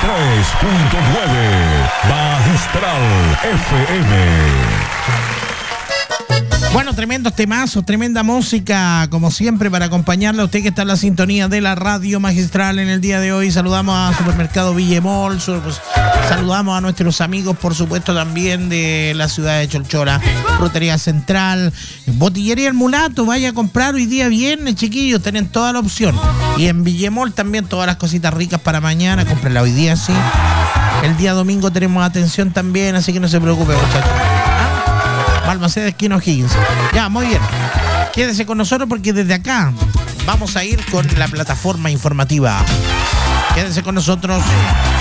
Magistral FM. Bueno, tremendos temazos, tremenda música, como siempre, para acompañarle a usted que está en la sintonía de la Radio Magistral en el día de hoy. Saludamos a Supermercado Villemol, saludamos a nuestros amigos, por supuesto, también de la ciudad de Cholchora, Frutería Central, Botillería El Mulato. Vaya a comprar hoy día viernes, chiquillos, tienen toda la opción. Y en Villemol también todas las cositas ricas para mañana, cómprenla hoy día, sí. El día domingo tenemos atención también, así que no se preocupe, muchachos. Balmaceda esquina O'Higgins. Ya, muy bien. Quédese con nosotros porque desde acá vamos a ir con la plataforma informativa. Quédense con nosotros.